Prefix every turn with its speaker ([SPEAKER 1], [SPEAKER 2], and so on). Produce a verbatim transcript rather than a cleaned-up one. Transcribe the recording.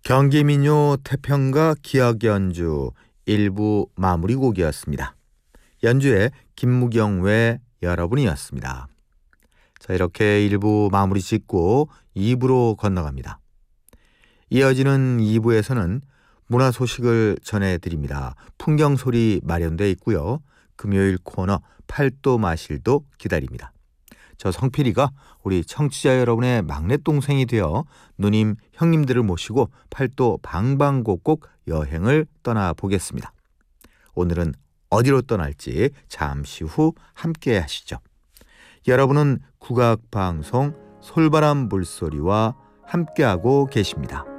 [SPEAKER 1] 경기민요 태평가 기악연주 일부 마무리 곡이었습니다. 연주에 김무경 외 여러분이었습니다. 자, 이렇게 일 부 마무리 짓고 이 부로 건너갑니다. 이어지는 이 부에서는 문화 소식을 전해드립니다. 풍경소리 마련되어 있고요. 금요일 코너 팔도 마실도 기다립니다. 저 성필이가 우리 청취자 여러분의 막내 동생이 되어 누님, 형님들을 모시고 팔도 방방곡곡 여행을 떠나보겠습니다. 오늘은 어디로 떠날지 잠시 후 함께 하시죠. 여러분은 국악방송 솔바람 물소리와 함께하고 계십니다.